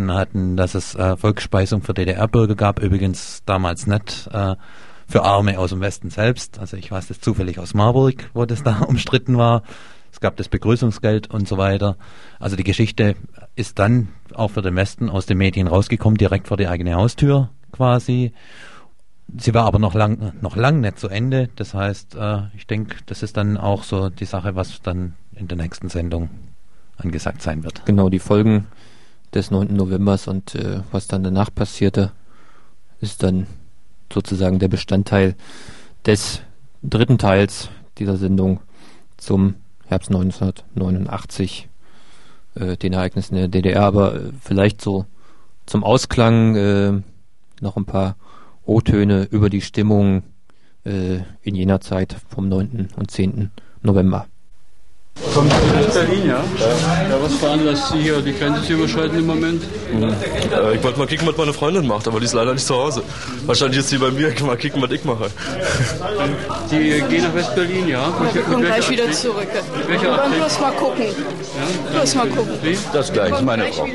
mitbekommen hatten, dass es Volksspeisung für DDR-Bürger gab, übrigens damals nicht für Arme aus dem Westen selbst. Also ich weiß das zufällig aus Marburg, wo das da umstritten war. Es gab das Begrüßungsgeld und so weiter. Also die Geschichte ist dann auch für den Westen aus den Medien rausgekommen, direkt vor die eigene Haustür quasi. Sie war aber noch lang nicht zu Ende. Das heißt, ich denke, das ist dann auch so die Sache, was dann in der nächsten Sendung angesagt sein wird. Genau, die Folgen des 9. Novembers und was dann danach passierte, ist dann sozusagen der Bestandteil des dritten Teils dieser Sendung zum Herbst 1989, den Ereignissen in der DDR. Aber vielleicht so zum Ausklang noch ein paar O-Töne über die Stimmung in jener Zeit vom 9. und 10. November. Kommt aus Berlin, ja? Ja, was veranlasst Sie hier, die Grenze zu überschreiten im Moment? Ich wollte mal kicken, was meine Freundin macht, aber die ist leider nicht zu Hause. Wahrscheinlich ist sie bei mir, ich mal kicken, was ich mache. Sie gehen nach West-Berlin, ja? Wir kommen gleich wieder zurück. Welcher Abschnitt? Bloß mal gucken. Ja? Bloß mal gucken. Wie? Das gleich, ist meine Frau.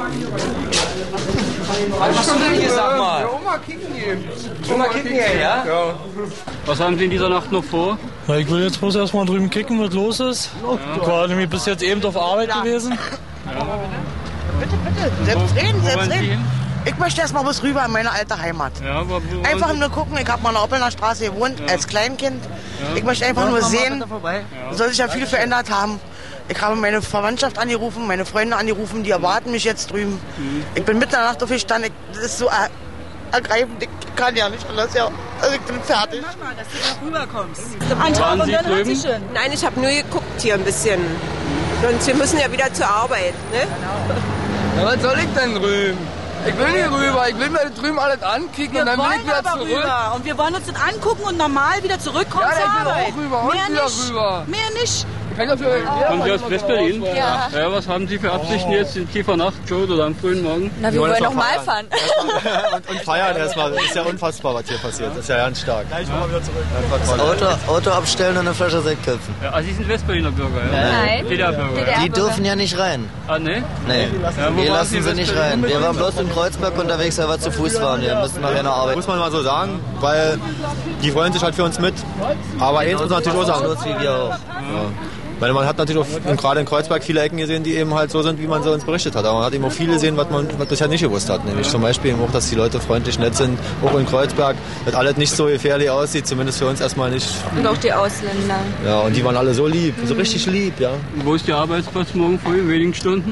Was machst du denn hier, sag mal? Ja, Oma kicken gehen. Oma kicken gehen, ja? Ja. Was haben Sie in dieser Nacht noch vor? Na, ich will jetzt bloß erstmal drüben kicken, was los ist. Ich war nämlich bis jetzt eben auf Arbeit gewesen. Ja. Bitte. Selbst reden. Ich möchte erstmal bis rüber in meine alte Heimat. Ja, aber einfach nur gucken, ich habe mal in der Oppelner Straße gewohnt, als Kleinkind. Ja. Ich möchte einfach nur sehen, soll sich ja viel verändert haben. Ich habe meine Verwandtschaft angerufen, meine Freunde angerufen, die erwarten mich jetzt drüben. Ich bin mitten in der Nacht aufgestanden, das ist so ergreifend, ich kann ja nicht anders, ja. Also ich bin fertig. Mach mal, dass du da rüberkommst. Waren Sie drüben? Nein, ich habe nur geguckt hier ein bisschen. Und wir müssen ja wieder zur Arbeit, ne? Ja, was soll ich denn drüben? Ich will nicht rüber, ich will mir drüben alles ankicken und dann will ich wieder zurück. Rüber. Und wir wollen uns das angucken und normal wieder zurückkommen zur Arbeit. Ja, ich will auch rüber und wieder rüber. Mehr nicht. Kommen Sie aus West-Berlin? Ja. Ja. Was haben Sie für Absichten jetzt in tiefer Nacht, Joe, oder am frühen Morgen? Na, wir wollen nochmal fahren. und feiern erstmal. Das ist ja unfassbar, was hier passiert. Das ist ja ganz stark. Gleich mal wieder zurück. Das Auto abstellen und eine Flasche Sekt köpfen. Ja, also Sie sind Westberliner Bürger, ja? Nein. DDR-Bürger. Die dürfen ja nicht rein. Ah, ne? Nee, wir lassen sie nicht rein. Wir waren bloß in Kreuzberg unterwegs, weil wir zu Fuß waren. Wir müssen nachher nach Arbeit. Muss man mal so sagen, weil die freuen sich halt für uns mit. Aber eins muss man natürlich auch sagen. Bloß wie wir auch. Ja. Weil man hat natürlich auch gerade in Kreuzberg viele Ecken gesehen, die eben halt so sind, wie man sie uns berichtet hat. Aber man hat eben auch viel gesehen, was bisher nicht gewusst hat. Nämlich zum Beispiel eben auch, dass die Leute freundlich, nett sind, auch in Kreuzberg, dass alles nicht so gefährlich aussieht, zumindest für uns erstmal nicht. Und auch die Ausländer. Ja, und die waren alle so lieb, so richtig lieb, ja. Und wo ist Ihr Arbeitsplatz morgen früh, in wenigen Stunden?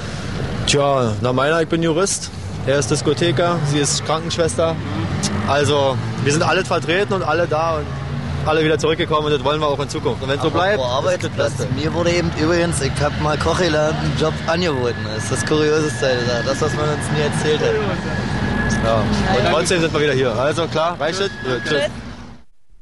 Tja, na meiner, ich bin Jurist, er ist Diskotheker, sie ist Krankenschwester. Also, wir sind alle vertreten und alle da und alle wieder zurückgekommen und das wollen wir auch in Zukunft. Und wenn es so bleibt, arbeitet das. Mir wurde eben übrigens, ich habe mal Koch gelernt, einen Job angeboten. Das ist das Kurioseste, das, was man uns nie erzählt hat. Ja. Und trotzdem sind wir wieder hier. Also klar, reicht es? Ja, tschüss.